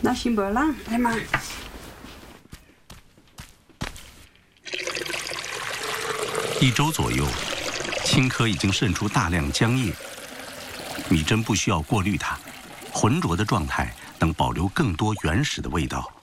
那行不啦？来嘛。 1周左右，青稞已经渗出大量浆液。米针不需要过滤它，浑浊的状态能保留更多原始的味道。